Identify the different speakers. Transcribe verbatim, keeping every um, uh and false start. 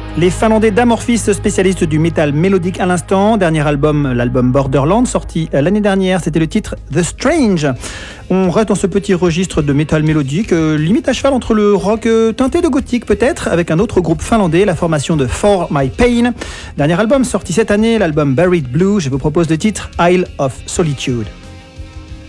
Speaker 1: Les Finlandais d'Amorphis, spécialistes du métal mélodique à l'instant. Dernier album, l'album Borderland, sorti l'année dernière, c'était le titre The Strange. On reste dans ce petit registre de métal mélodique, euh, limite à cheval entre le rock euh, teinté de gothique peut-être, avec un autre groupe finlandais, la formation de For My Pain. Dernier album sorti cette année, l'album Buried Blue. Je vous propose le titre Isle of Solitude.